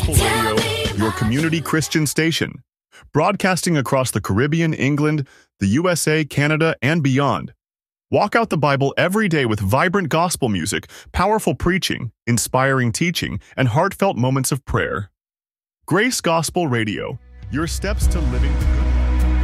Gospel Radio, your community Christian station. Broadcasting across the Caribbean, England, the USA, Canada, and beyond. Walk out the Bible every day with vibrant gospel music, powerful preaching, inspiring teaching, and heartfelt moments of prayer. Grace Gospel Radio, your steps to living the